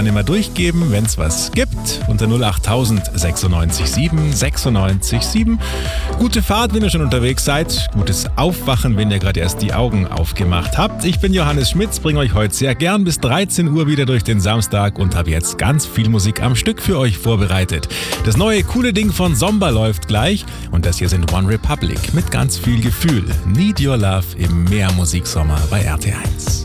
gerne mal durchgeben, wenn es was gibt. Unter 08000 96 7 96 7. Gute Fahrt, wenn ihr schon unterwegs seid. Gutes Aufwachen, wenn ihr gerade erst die Augen aufgemacht habt. Ich bin Johannes Schmitz, bringe euch heute sehr gern bis 13 Uhr wieder durch den Samstag und habe jetzt ganz viel Musik am Stück für euch vorbereitet. Das neue coole Ding von Zomba läuft gleich und das hier sind One Republic mit ganz viel Gefühl. Need Your Love im Mehr Musiksommer bei RT1.